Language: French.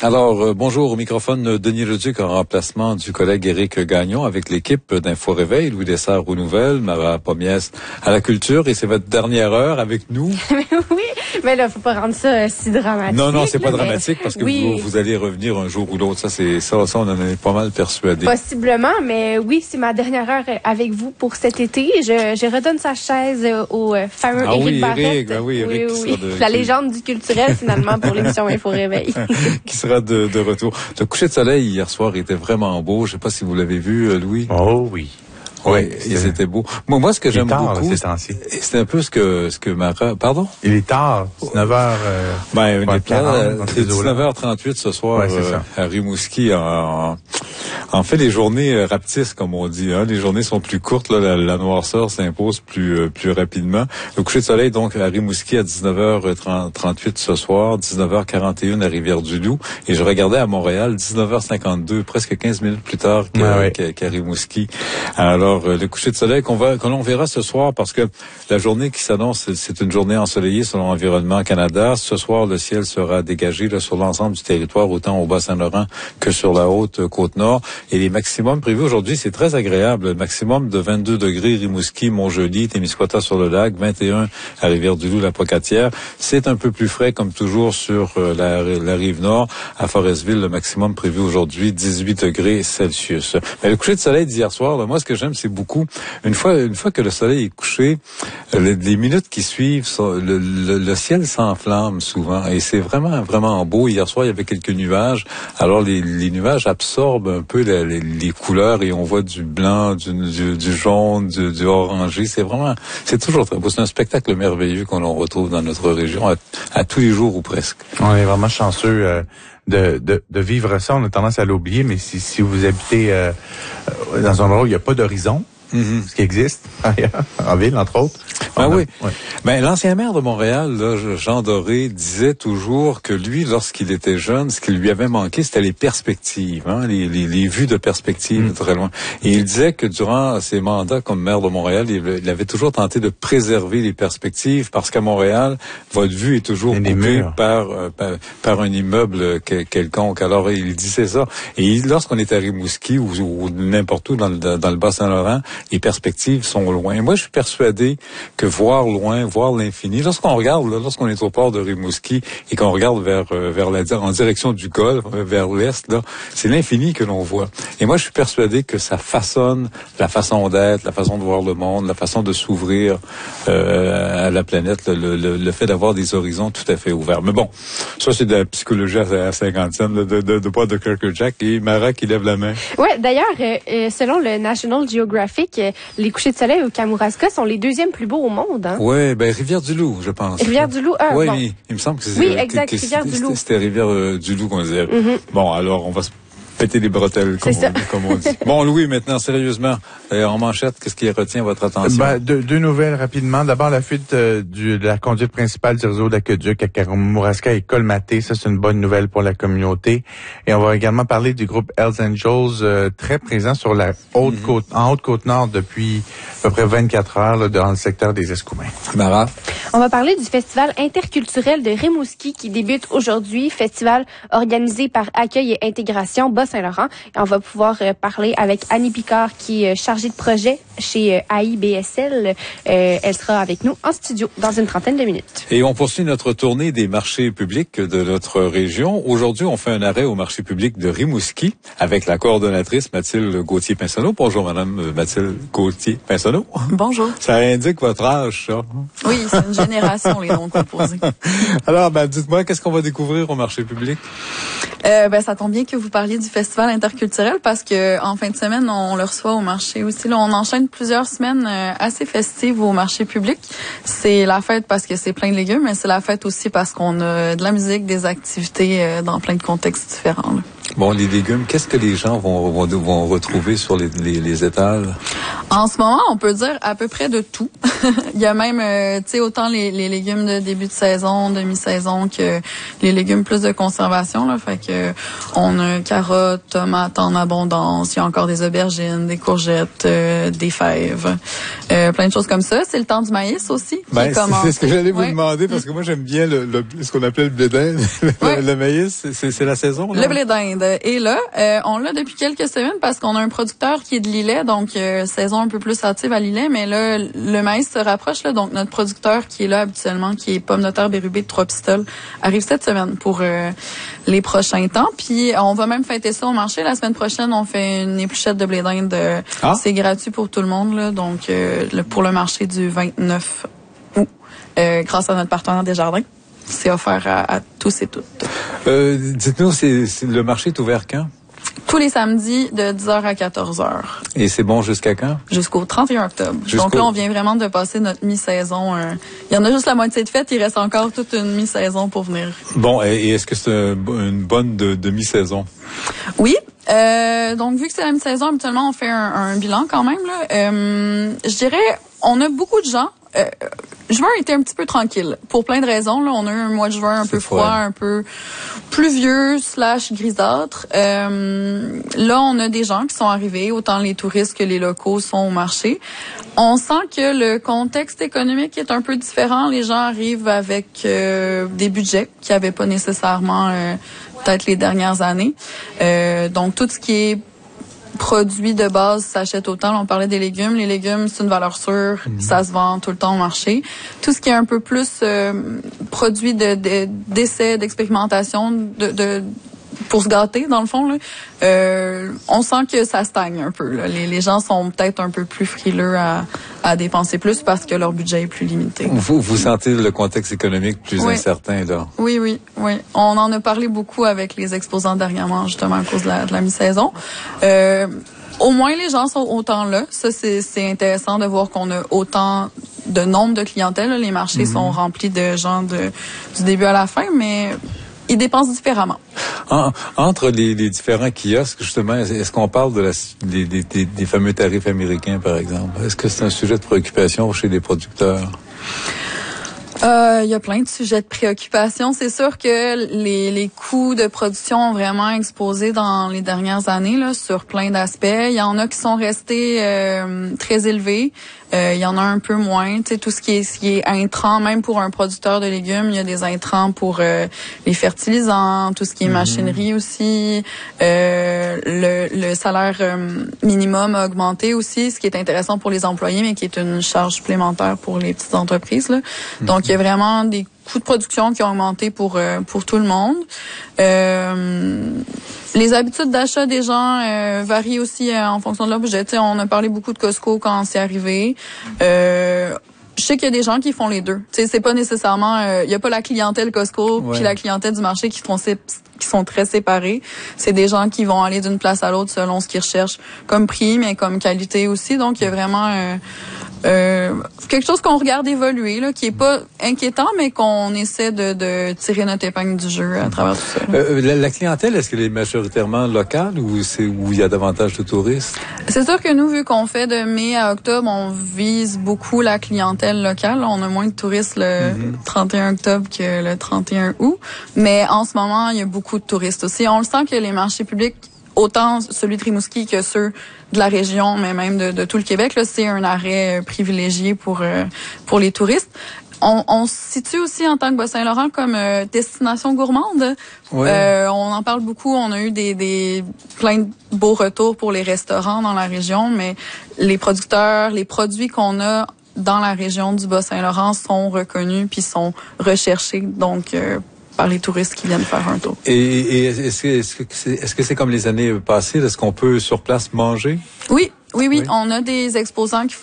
Alors, bonjour au microphone Denis Leduc en remplacement du collègue Éric Gagnon avec l'équipe d'Info Réveil, Louis Dessert aux nouvelles, Mara Pomiès à la culture et c'est votre dernière heure avec nous. Oui, mais là, faut pas rendre ça si dramatique. Non, c'est pas dramatique parce que oui. vous allez revenir un jour ou l'autre. Ça, on en est pas mal persuadé. Possiblement, mais oui, c'est ma dernière heure avec vous pour cet été. Je redonne sa chaise au fameux Éric Barrette. Éric. Oui. La légende du culturel, finalement, pour l'émission Info Réveil. Qui sera de retour. Le coucher de soleil hier soir était vraiment beau. Je sais pas si vous l'avez vu, Louis. Oh oui. Oui, c'était beau. Moi, ce que j'aime beaucoup, c'est un peu ce que Mara... Pardon? Il est tard, 19h... c'est 19h38 ce soir à Rimouski. En fait, les journées rapetissent, comme on dit. Hein. Les journées sont plus courtes. Là, la noirceur s'impose plus rapidement. Le coucher de soleil, donc, à Rimouski à 19h38 ce soir, 19h41 à Rivière-du-Loup. Et je regardais à Montréal, 19h52, presque 15 minutes plus tard qu'à Rimouski. Alors, le coucher de soleil que l'on verra ce soir, parce que la journée qui s'annonce, c'est une journée ensoleillée selon Environnement Canada. Ce soir, le ciel sera dégagé là, sur l'ensemble du territoire, autant au Bas-Saint-Laurent que sur la haute Côte-Nord. Et les maximums prévus aujourd'hui, c'est très agréable. Le maximum de 22 degrés, Rimouski, Montjoli, Témiscouata-sur-le-Lac, 21 à Rivière-du-Loup, la Pocatière. C'est un peu plus frais, comme toujours, sur la rive nord. À Forestville, le maximum prévu aujourd'hui, 18 degrés Celsius. Mais le coucher de soleil d'hier soir, là, moi, ce que j'aime, c'est beaucoup. Une fois que le soleil est couché, les minutes qui suivent, le ciel s'enflamme souvent. Et c'est vraiment, vraiment beau. Hier soir, il y avait quelques nuages. Alors, les nuages absorbent un peu les couleurs et on voit du blanc, du jaune, du orangé. C'est toujours très beau. C'est un spectacle merveilleux qu'on retrouve dans notre région à tous les jours ou presque. On est vraiment chanceux de vivre ça. On a tendance à l'oublier, mais si vous habitez dans un endroit où il n'y a pas d'horizon, ce qui existe ailleurs, en ville, entre autres. Oui. Ouais. Ben, l'ancien maire de Montréal, là, Jean Doré, disait toujours que lui, lorsqu'il était jeune, ce qui lui avait manqué, c'était les perspectives, hein, les vues de perspective très loin. Et il disait que durant ses mandats comme maire de Montréal, il avait toujours tenté de préserver les perspectives parce qu'à Montréal, votre vue est toujours coupée par un immeuble quelconque. Alors, il disait ça. Et lorsqu'on est à Rimouski ou n'importe où dans le Bas-Saint-Laurent, les perspectives sont loin. Moi, je suis persuadé que voir loin, voir l'infini, lorsqu'on est au port de Rimouski et qu'on regarde en direction du Golfe, vers l'est, là, c'est l'infini que l'on voit. Et moi, je suis persuadé que ça façonne la façon d'être, la façon de voir le monde, la façon de s'ouvrir à la planète, le fait d'avoir des horizons tout à fait ouverts. Mais bon, ça, c'est de la psychologie à 50 cents, de pas de Kirkjack et Mara qui lève la main. Ouais, d'ailleurs, selon le National Geographic, les couchers de soleil au Kamouraska sont les deuxièmes plus beaux au monde. Hein? Oui, Rivière-du-Loup, je pense. Rivière-du-Loup, oui, bon. Il me semble que c'est Rivière-du-Loup. C'était Rivière-du-Loup qu'on disait. Bon, alors, on va se péter les bretelles, comme on dit. Bon, Louis, maintenant, sérieusement, en manchette, qu'est-ce qui retient votre attention? Deux nouvelles rapidement. D'abord, la fuite de la conduite principale du réseau d'aqueduc à Kamouraska est colmatée. Ça, c'est une bonne nouvelle pour la communauté. Et on va également parler du groupe Hells Angels, très présent sur la Haute-Côte-Nord depuis à peu près 24 heures là, dans le secteur des Escoumins. Mara? On va parler du Festival interculturel de Rimouski qui débute aujourd'hui. Festival organisé par Accueil et Intégration Bas-Saint-Laurent. Et on va pouvoir parler avec Annie Picard qui est chargée de projet chez AIBSL. Elle sera avec nous en studio dans une trentaine de minutes. Et on poursuit notre tournée des marchés publics de notre région. Aujourd'hui, on fait un arrêt au marché public de Rimouski avec la coordonnatrice Mathilde Gauthier-Pinsonneau. Bonjour, Madame Mathilde Gauthier-Pinsonneau. Bonjour. Ça indique votre âge, ça. Oui, c'est une génération, les noms composés. Alors, dites-moi, qu'est-ce qu'on va découvrir au marché public? Ça tombe bien que vous parliez du festival interculturel parce que en fin de semaine, on le reçoit au marché aussi. Là, on enchaîne plusieurs semaines assez festives au marché public. C'est la fête parce que c'est plein de légumes, mais c'est la fête aussi parce qu'on a de la musique, des activités dans plein de contextes différents. Là. Bon, les légumes, qu'est-ce que les gens vont retrouver sur les étals? En ce moment, on peut dire à peu près de tout. Il y a même, autant les légumes de début de saison, de mi-saison, que les légumes plus de conservation. Là, fait que on a carottes, tomates en abondance. Il y a encore des aubergines, des courgettes, des fèves, plein de choses comme ça. C'est le temps du maïs aussi. C'est ce que j'allais vous demander parce que moi j'aime bien ce qu'on appelle le blé d'Inde, le maïs. C'est la saison. Là? Le blé d'Inde est là. On l'a depuis quelques semaines parce qu'on a un producteur qui est de Lillet, donc saison un peu plus hâtive à Lillet. Mais là, le maïs se rapproche là, donc notre producteur qui est là habituellement, qui est Pomme de terre Bérubé de Trois-Pistoles, arrive cette semaine pour les prochains temps. Puis on va même fêter ça au marché. La semaine prochaine, on fait une épluchette de blé d'Inde. C'est gratuit pour tout le monde, là, donc pour le marché du 29 août, grâce à notre partenaire Desjardins. C'est offert à tous et toutes. Dites-nous, le marché est ouvert quand? Tous les samedis de 10h à 14h. Et c'est bon jusqu'à quand? Jusqu'au 31 octobre. Donc là, on vient vraiment de passer notre mi-saison. Il y en a juste la moitié de fête. Il reste encore toute une mi-saison pour venir. Bon, et est-ce que c'est une bonne mi-saison? Oui. Donc, vu que c'est la mi-saison, habituellement, on fait un bilan quand même, là. Je dirais, on a beaucoup de gens. Juin était un petit peu tranquille pour plein de raisons. Là, on a eu un mois de juin un peu froid, un peu pluvieux / grisâtre. Là, on a des gens qui sont arrivés, autant les touristes que les locaux sont au marché. On sent que le contexte économique est un peu différent. Les gens arrivent avec des budgets qu'ils n'avaient pas nécessairement peut-être les dernières années. Donc, tout ce qui est produits de base s'achètent autant. On parlait des légumes. Les légumes, c'est une valeur sûre. Ça se vend tout le temps au marché. Tout ce qui est un peu plus produits d'essais, d'expérimentation, pour se gâter, dans le fond, là, on sent que ça stagne un peu. Là. Les gens sont peut-être un peu plus frileux à dépenser plus parce que leur budget est plus limité. Vous sentez le contexte économique plus incertain, là? Oui. On en a parlé beaucoup avec les exposants dernièrement, justement, à cause de la mi-saison. Au moins, les gens sont autant là. Ça, c'est intéressant de voir qu'on a autant de nombre de clientèle. Là. Les marchés sont remplis de gens du début à la fin, mais ils dépensent différemment. Entre les différents kiosques, justement, est-ce qu'on parle des fameux tarifs américains, par exemple? Est-ce que c'est un sujet de préoccupation chez les producteurs? Il y a plein de sujets de préoccupation. C'est sûr que les coûts de production ont vraiment explosé dans les dernières années là, sur plein d'aspects. Il y en a qui sont restés très élevés. Il y en a un peu moins. Tu sais, tout ce qui est intrant, même pour un producteur de légumes, il y a des intrants pour les fertilisants, tout ce qui est machinerie aussi. Le salaire minimum a augmenté aussi, ce qui est intéressant pour les employés, mais qui est une charge supplémentaire pour les petites entreprises. Là. Donc, il y a vraiment des coûts de production qui ont augmenté pour tout le monde. Les habitudes d'achat des gens varient aussi en fonction de leur budget. T'sais, on a parlé beaucoup de Costco quand c'est arrivé. Je sais qu'il y a des gens qui font les deux. T'sais, c'est pas nécessairement... il y a pas la clientèle Costco puis la clientèle du marché qui sont très séparés. C'est des gens qui vont aller d'une place à l'autre selon ce qu'ils recherchent comme prix, mais comme qualité aussi. Donc, il y a vraiment... quelque chose qu'on regarde évoluer, là, qui est pas inquiétant, mais qu'on essaie de tirer notre épingle du jeu à travers tout ça. La clientèle, est-ce qu'elle est majoritairement locale ou où il y a davantage de touristes? C'est sûr que nous, vu qu'on fait de mai à octobre, on vise beaucoup la clientèle locale. On a moins de touristes le 31 octobre que le 31 août. Mais en ce moment, il y a beaucoup de touristes aussi. On le sent que les marchés publics, autant celui de Rimouski que ceux de la région, mais même de tout le Québec, là, c'est un arrêt privilégié pour les touristes. On se situe aussi en tant que Bas-Saint-Laurent comme destination gourmande. On en parle beaucoup. On a eu plein de beaux retours pour les restaurants dans la région, mais les producteurs, les produits qu'on a dans la région du Bas-Saint-Laurent sont reconnus puis sont recherchés. Donc par les touristes qui viennent faire un tour. Et est-ce que c'est comme les années passées? Est-ce qu'on peut sur place manger? Oui. On a des exposants qui